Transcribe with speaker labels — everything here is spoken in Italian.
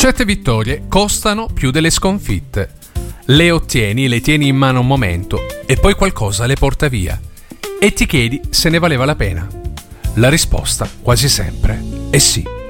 Speaker 1: Certe vittorie costano più delle sconfitte. Le tieni in mano un momento e poi qualcosa le porta via. E ti chiedi se ne valeva la pena. La risposta quasi sempre è sì.